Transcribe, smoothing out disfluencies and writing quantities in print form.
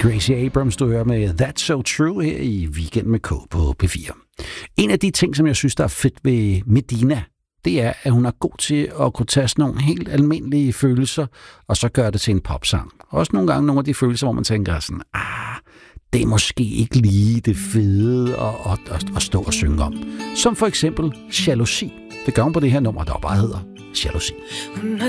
Gracie Abrams, du hører med That's So True her i Weekend med K på P4. En af de ting, som jeg synes, der er fedt ved Medina, det er, at hun er god til at kunne tage sådan nogle helt almindelige følelser, og så gøre det til en popsang. Også nogle gange nogle af de følelser, hvor man tænker sådan, det er måske ikke lige det fede at stå og synge om. Som for eksempel jalousi. Det gør hun på det her nummer, der bare hedder Jalousi. Hun har